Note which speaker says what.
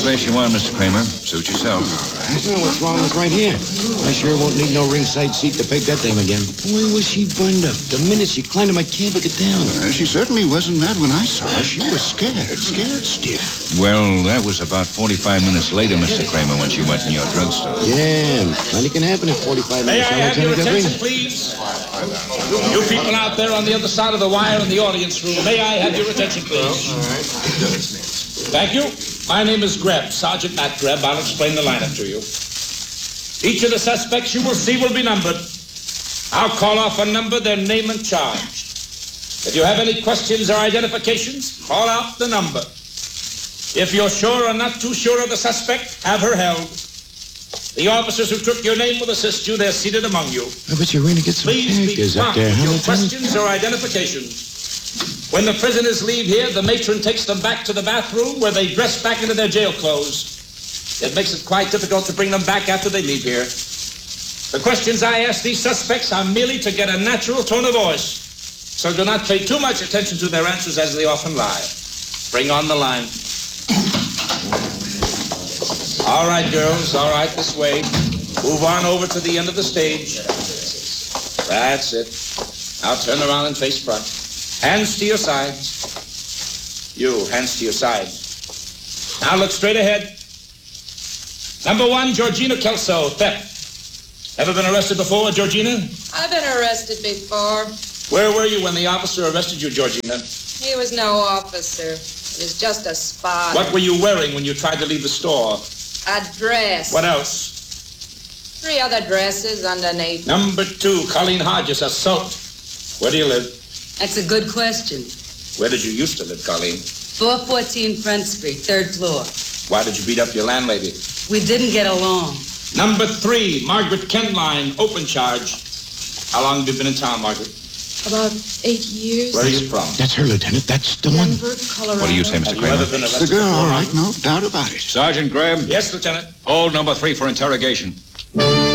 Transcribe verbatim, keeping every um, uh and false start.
Speaker 1: place you want, Mister Kramer. Suit yourself.
Speaker 2: Well, what's wrong with right here? I sure won't need no ringside seat to peg that thing again. Boy, was she burned up. The minute she climbed in my cab to get down.
Speaker 3: Uh, she certainly wasn't mad when I saw her. She was scared, scared stiff.
Speaker 1: Well, that was about forty-five minutes later, Mister Kramer, when she went in your drugstore.
Speaker 2: Yeah, plenty can happen in forty-five
Speaker 4: May
Speaker 2: minutes.
Speaker 4: I have your
Speaker 2: Lieutenant
Speaker 4: attention, please? You people out there on the other side of the wire in the audience room, may I have your attention, please?
Speaker 3: All right.
Speaker 4: Thank you. My name is Greb, Sergeant Matt Greb. I'll explain the lineup to you. Each of the suspects you will see will be numbered. I'll call off a number, their name and charge. If you have any questions or identifications, call out the number. If you're sure or not too sure of the suspect, have her held. The officers who took your name will assist you. They're seated among you.
Speaker 2: I bet you really get some
Speaker 4: Please be
Speaker 2: characters up
Speaker 4: prompt
Speaker 2: there,
Speaker 4: with
Speaker 2: huh,
Speaker 4: your
Speaker 2: Lieutenant?
Speaker 4: questions or identifications. When the prisoners leave here, the matron takes them back to the bathroom where they dress back into their jail clothes. It makes it quite difficult to bring them back after they leave here. The questions I ask these suspects are merely to get a natural tone of voice, so do not pay too much attention to their answers as they often lie. Bring on the line. All right, girls, all right, this way. Move on over to the end of the stage. That's it. Now turn around and face front. Hands to your sides. You, hands to your sides. Now look straight ahead. Number one, Georgina Kelso, theft. Ever been arrested before, Georgina?
Speaker 5: I've been arrested before.
Speaker 4: Where were you when the officer arrested you, Georgina?
Speaker 5: He was no officer. It was just a spot.
Speaker 4: What were you wearing when you tried to leave the store?
Speaker 5: A dress.
Speaker 4: What else?
Speaker 5: Three other dresses underneath.
Speaker 4: Number two, Colleen Hodges, assault. Where do you live?
Speaker 6: That's a good question.
Speaker 4: Where did you used to live, Colleen?
Speaker 6: four fourteen Front Street, third floor.
Speaker 4: Why did you beat up your landlady?
Speaker 6: We didn't get along.
Speaker 4: Number three, Margaret Kenline, open charge. How long have you been in town, Margaret?
Speaker 5: About eight years.
Speaker 4: Where are you from?
Speaker 2: That's her, Lieutenant. That's the one.
Speaker 5: Denver, Colorado.
Speaker 1: What do you say, Mister
Speaker 4: Have you
Speaker 1: Kramer?
Speaker 4: ever been
Speaker 3: The
Speaker 4: arrested
Speaker 3: girl,
Speaker 4: before?
Speaker 3: all right, no doubt about it.
Speaker 1: Sergeant Graham,
Speaker 4: Yes, Lieutenant.
Speaker 1: hold number three for interrogation.